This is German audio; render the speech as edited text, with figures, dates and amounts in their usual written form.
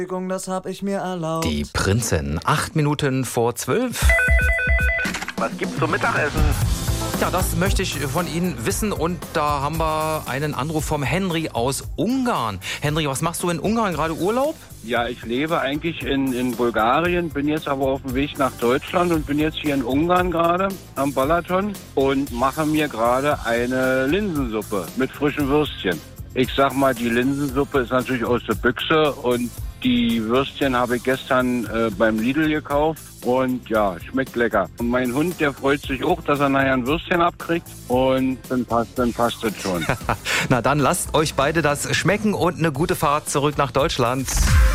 Das hab ich mir erlaubt. Die Prinzen, 8 Minuten vor 12. Was gibt's zum Mittagessen? Ja, das möchte ich von Ihnen wissen und da haben wir einen Anruf vom Henry aus Ungarn. Henry, was machst du in Ungarn? Gerade Urlaub? Ja, ich lebe eigentlich in Bulgarien, bin jetzt aber auf dem Weg nach Deutschland und bin jetzt hier in Ungarn gerade am Balaton und mache mir gerade eine Linsensuppe mit frischen Würstchen. Ich sag mal, die Linsensuppe ist natürlich aus der Büchse und die Würstchen habe ich gestern beim Lidl gekauft und ja, schmeckt lecker. Und mein Hund, der freut sich auch, dass er nachher ein Würstchen abkriegt und dann passt das schon. Na dann lasst euch beide das schmecken und eine gute Fahrt zurück nach Deutschland.